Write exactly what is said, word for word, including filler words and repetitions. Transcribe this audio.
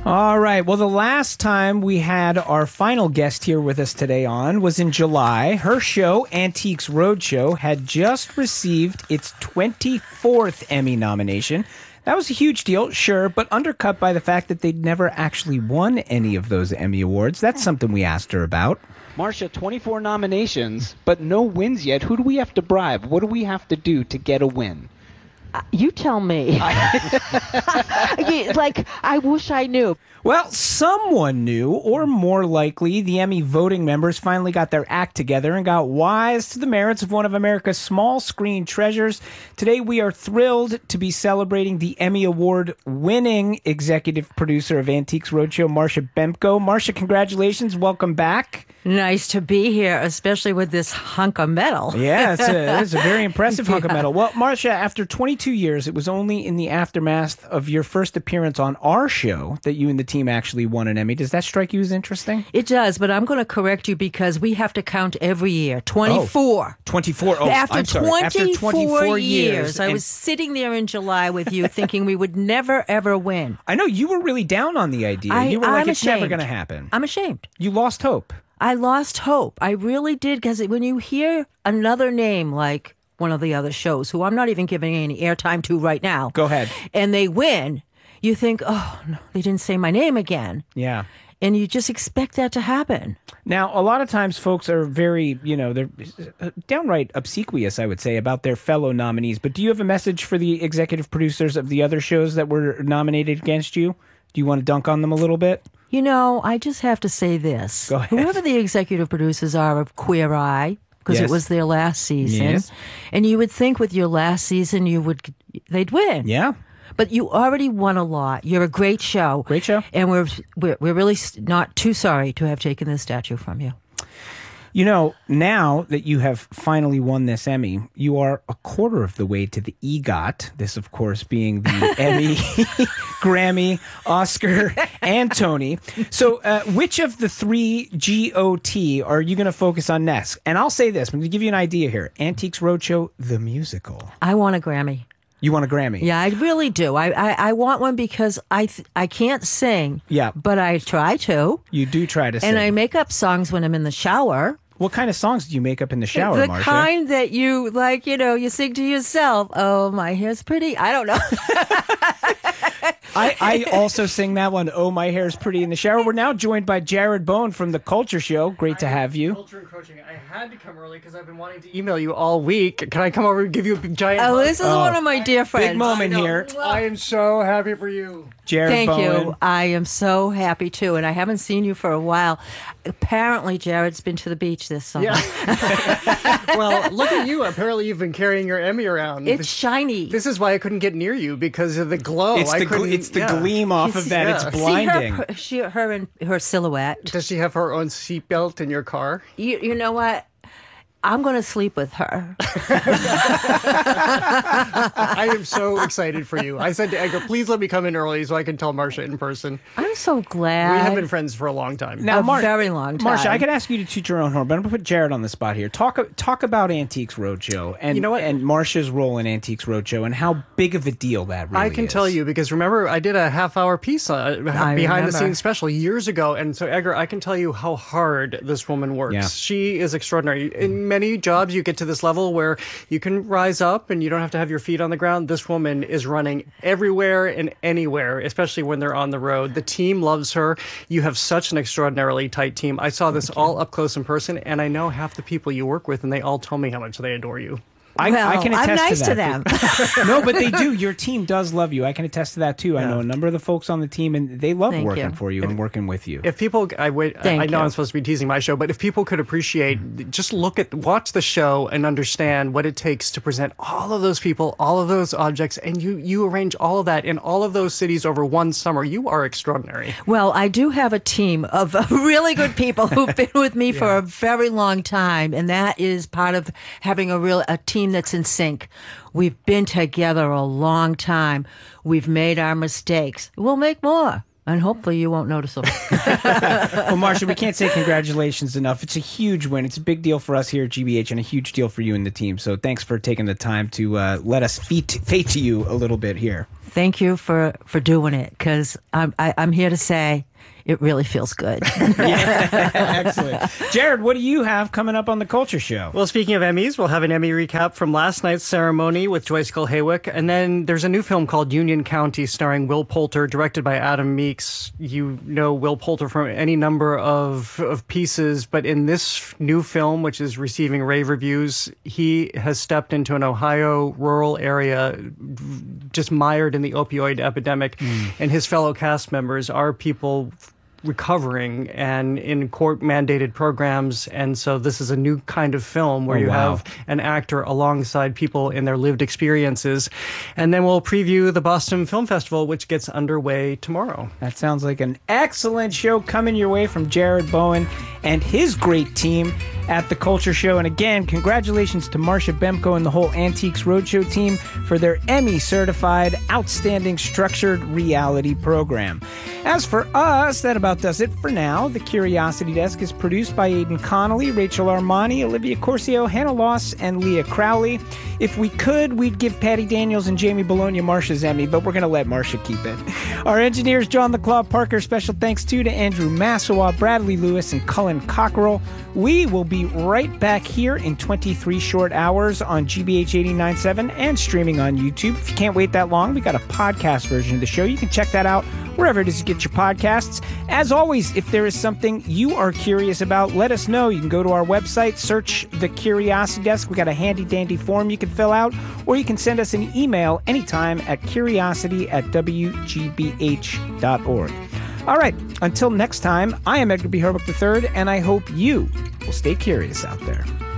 All right. Well, the last time we had our final guest here with us today on was in July. Her show, Antiques Roadshow, had just received its twenty-fourth Emmy nomination. That was a huge deal, sure, but undercut by the fact that they'd never actually won any of those Emmy Awards. That's something we asked her about. Marcia, twenty-four nominations, but no wins yet. Who do we have to bribe? What do we have to do to get a win? Uh, you tell me. Like, I wish I knew. Well, someone knew, or more likely, the Emmy voting members finally got their act together and got wise to the merits of one of America's small screen treasures. Today, we are thrilled to be celebrating the Emmy Award-winning executive producer of Antiques Roadshow, Marcia Bemko. Marcia, congratulations. Welcome back. Nice to be here, especially with this hunk of metal. Yeah, it's a, it's a very impressive hunk of metal. Well, Marcia, after twenty-two years, it was only in the aftermath of your first appearance on our show that you and the team actually won an Emmy. Does that strike you as interesting? It does, but I'm going to correct you because we have to count every year. twenty-four. Oh, twenty-four. Oh, After, I'm sorry. twenty-four After twenty-four years, years I and... was sitting there in July with you thinking we would never, ever win. I know, you were really down on the idea. I, you were I'm like, it's ashamed. never going to happen. I'm ashamed. You lost hope. I lost hope. I really did, because when you hear another name like one of the other shows, who I'm not even giving any airtime to right now. Go ahead. And they win, you think, oh, no, they didn't say my name again. Yeah. And you just expect that to happen. Now, a lot of times folks are very, you know, they're downright obsequious, I would say, about their fellow nominees. But do you have a message for the executive producers of the other shows that were nominated against you? Do you want to dunk on them a little bit? You know, I just have to say this. Go ahead. Whoever the executive producers are of Queer Eye, because Yes. it was their last season, Yes. and you would think with your last season you would they'd win. Yeah. But you already won a lot. You're a great show. Great show. And we're we're, we're really not too sorry to have taken this statue from you. You know, now that you have finally won this Emmy, you are a quarter of the way to the EGOT. This, of course, being the Emmy, Grammy, Oscar, and Tony. So uh, which of the three G O T are you going to focus on next? And I'll say this. I'm going to give you an idea here. Antiques Roadshow, the musical. I want a Grammy. You want a Grammy? Yeah, I really do. I, I, I want one because I th- I can't sing. Yeah. But I try to. You do try to sing. And I make up songs when I'm in the shower. What kind of songs do you make up in the shower, The Marcia? kind that you, like, you know, you sing to yourself. Oh, my hair's pretty. I don't know. I, I also sing that one, Oh, My Hair's Pretty in the Shower. We're now joined by Jared Bone from The Culture Show. Great to have you. Culture Encroaching. I had to come early because I've been wanting to email you all week. Can I come over and give you a big giant Oh, hug? this is one of my dear friends. Big moment here. I am so happy for you. Jared Thank Bowen. you. I am so happy, too. And I haven't seen you for a while. Apparently, Jared's been to the beach this summer. Yeah. Well, look at you. Apparently, you've been carrying your Emmy around. It's this, shiny. This is why I couldn't get near you, because of the glow. It's I the, couldn't, gl- it's the yeah. gleam off of that. Yeah. It's See blinding. See her, she, her and her silhouette. Does she have her own seatbelt in your car? You, you know what? I'm going to sleep with her. I am so excited for you. I said to Edgar, please let me come in early so I can tell Marcia in person. I'm so glad. We have been friends for a long time. A very long time. Marcia, I could ask you to toot your own horn, but I'm going to put Jared on the spot here. Talk talk about Antiques Roadshow and, You know what? and Marcia's role in Antiques Roadshow and how big of a deal that really I can is. tell you, because remember, I did a half-hour piece, uh, behind the remember. scenes special years ago, and so Edgar, I can tell you how hard this woman works. Yeah. She is extraordinary. In many jobs, you get to this level where you can rise up and you don't have to have your feet on the ground. This woman is running everywhere and anywhere, especially when they're on the road. The team loves her. You have such an extraordinarily tight team. I saw this all up close in person, and I know half the people you work with, and they all tell me how much they adore you. I, well, I can attest I'm nice to, to that. them. No, but they do. Your team does love you. I can attest to that too. I Yeah. know a number of the folks on the team, and they love Thank working you. for you and working with you. If people, I wait. I Thank know you. I'm supposed to be teasing my show, but if people could appreciate, just look at, watch the show and understand what it takes to present all of those people, all of those objects, and you you arrange all of that in all of those cities over one summer. You are extraordinary. Well, I do have a team of really good people who've been with me for a very long time, and that is part of having a real a team that's in sync. We've been together a long time. We've made our mistakes. We'll make more. And hopefully you won't notice them. Well, Marcia, we can't say congratulations enough. It's a huge win. It's a big deal for us here at G B H and a huge deal for you and the team. So thanks for taking the time to uh, let us feat, fate to you a little bit here. thank you for, for doing it, because I'm, I, I'm here to say it really feels good. Excellent. Jared, what do you have coming up on the Culture Show? Well, speaking of Emmys, we'll have an Emmy recap from last night's ceremony with Joyce Cole-Haywick. And then there's a new film called Union County starring Will Poulter, directed by Adam Meeks. You know Will Poulter from any number of, of pieces, but in this new film, which is receiving rave reviews, he has stepped into an Ohio rural area just mired in the opioid epidemic. Mm. And his fellow cast members are people recovering and in court mandated programs, and so this is a new kind of film where oh, you wow. have an actor alongside people in their lived experiences. And then we'll preview the Boston Film Festival, which gets underway tomorrow. That sounds like an excellent show coming your way from Jared Bowen and his great team at the Culture Show. And again, congratulations to Marcia Bemko and the whole Antiques Roadshow team for their Emmy-certified Outstanding Structured Reality program. As for us, that about does it for now. The Curiosity Desk is produced by Aidan Connolly, Rachel Armani, Olivia Corcio, Hannah Loss, and Leah Crowley. If we could, we'd give Patty Daniels and Jamie Bologna Marcia's Emmy, but we're going to let Marcia keep it. Our engineers, John the Claw Parker. Special thanks too to Andrew Massawa, Bradley Lewis, and Cullen Cockerell. We will be right back here in twenty-three short hours on G B H eighty-nine point seven and streaming on YouTube. If you can't wait that long, we got a podcast version of the show. You can check that out wherever it is you get your podcasts. As always, if there is something you are curious about, let us know. You can go to our website, search the Curiosity Desk. We got a handy dandy form you can fill out, or you can send us an email anytime at curiosity at w g b h dot org. All right, until next time, I am Edgar B. Herbuck the third, and I hope you will stay curious out there.